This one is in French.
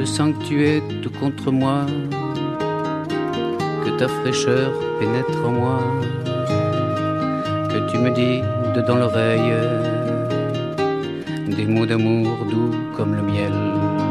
Je sens que tu es tout contre moi, que ta fraîcheur pénètre en moi, que tu me dis dedans l'oreille des mots d'amour doux comme le miel.